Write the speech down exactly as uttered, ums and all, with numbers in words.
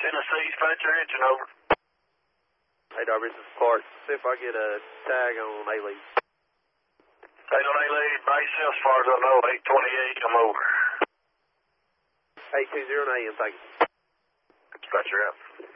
Tennessee, dispatcher, engine over. Hey, Darby, this is Clark. See if I get a tag on A-Lead. Tag on A-Lead, base as far as I know, eight twenty-eight, I'm over. eight two zero and A M, thank you. Dispatcher out.